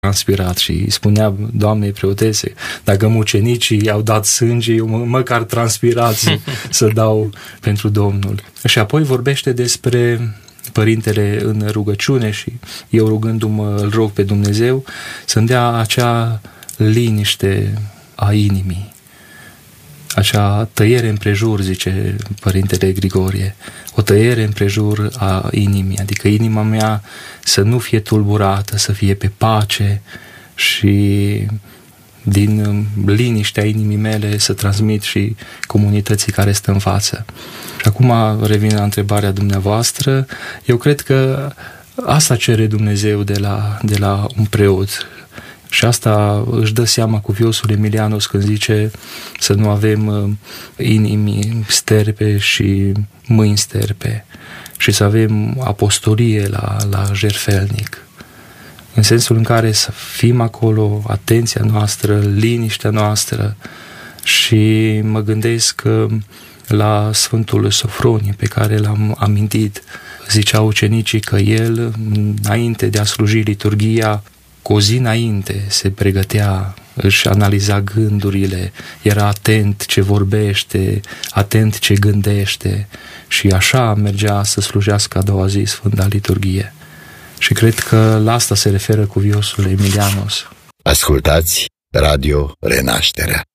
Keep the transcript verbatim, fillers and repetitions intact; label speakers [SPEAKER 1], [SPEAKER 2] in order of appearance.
[SPEAKER 1] transpirat și îi spunea doamnei preotese, dacă mucenicii au dat sânge, eu mă, măcar transpirat să, să dau pentru Domnul. Și apoi vorbește despre Părintele în rugăciune și eu rugându-mă îl rog pe Dumnezeu să-mi dea acea liniște a inimii, acea tăiere împrejur, zice Părintele Grigorie, o tăiere împrejur a inimii, adică inima mea să nu fie tulburată, să fie pe pace și din liniștea inimii mele să transmit și comunității care stă în față. Și acum revin la întrebarea dumneavoastră. Eu cred că asta cere Dumnezeu de la, de la un preot. Și asta își dă seama cuviosul Emilianos când zice să nu avem inimi sterpe și mâini sterpe și să avem apostolie la, la jertfelnic. În sensul în care să fim acolo, atenția noastră, liniștea noastră. Și mă gândesc la Sfântul Sofronie pe care l-am amintit. Ziceau ucenicii că el, înainte de a sluji liturghia, cu o zi înainte se pregătea, își analiza gândurile, era atent ce vorbește, atent ce gândește și așa mergea să slujească a doua zi Sfânta Liturghie. Și cred că la asta se referă cuviosul Emilianos.
[SPEAKER 2] Ascultați Radio Renașterea.